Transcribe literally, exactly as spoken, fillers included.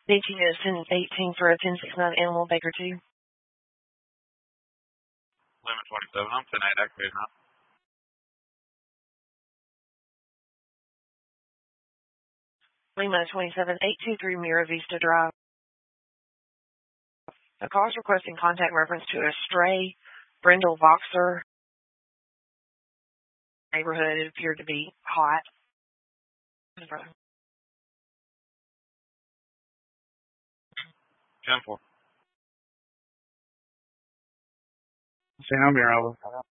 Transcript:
eighteen is ten eighteen for a ten sixty-nine animal, Baker two. Limit twenty-seven, I'm ten eight, activated now. Lima twenty-seven, eight two three Mira Vista Drive. A call is requesting contact reference to a stray Brindle Boxer. Neighborhood, it appeared to be hot. ten four. San Mira,